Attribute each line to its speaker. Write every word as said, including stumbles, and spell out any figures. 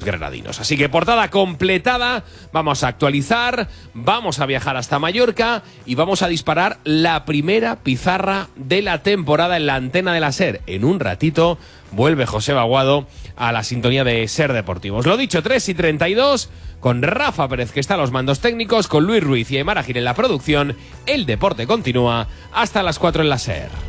Speaker 1: granadinos. Así que portada completada, vamos a actualizar, vamos a viajar hasta Mallorca y vamos a disparar la primera pizarra de la temporada en la antena de la SER. En un ratito vuelve José Baguado a la sintonía de SER Deportivos. Lo dicho, tres y treinta y dos, con Rafa Pérez, que está a los mandos técnicos, con Luis Ruiz y Aymar Agil en la producción. El deporte continúa hasta las cuatro en la SER.